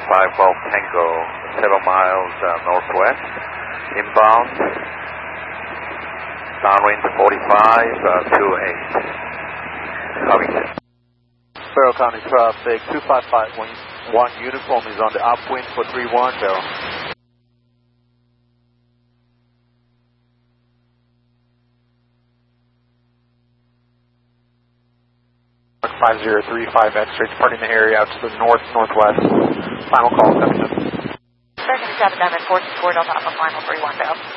5 Golf Tango, 7 miles northwest, inbound, downwind 45, 28, Covington. Barrow County traffic, 255.1 uniform is on the upwind for 31, Barrow. 5035 X-ray, departing the area out to the north-northwest. Final call, Covington. American 7 Diamond 464 Delta Alpha, final 31, Barrow.